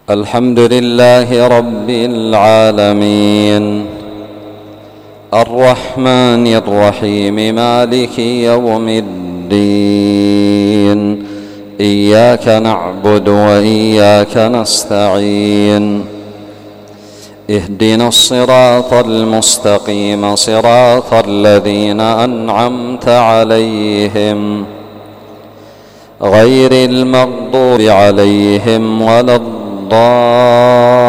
الحمد لله رب العالمين الرحمن الرحيم مالك يوم الدين إياك نعبد وإياك نستعين اهدنا الصراط المستقيم صراط الذين أنعمت عليهم غير المغضوب عليهم ولا الضالين